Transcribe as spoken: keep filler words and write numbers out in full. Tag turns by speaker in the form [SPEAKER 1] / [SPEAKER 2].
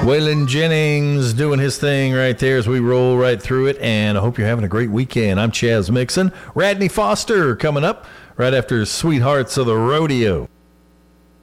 [SPEAKER 1] Waylon Jennings doing his thing right there as we roll right through it, and I hope you're having a great weekend. I'm Chaz Mixon. Radney Foster coming up right after Sweethearts of the Rodeo.